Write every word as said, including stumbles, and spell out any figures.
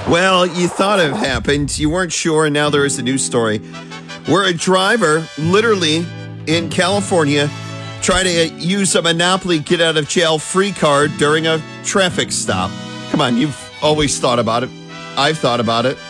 Well, you thought it happened. You weren't sure, and now there is a news story where a driver, literally in California, tried to use a Monopoly get out of jail free card during a traffic stop. Come on, you've always thought about it. I've thought about it.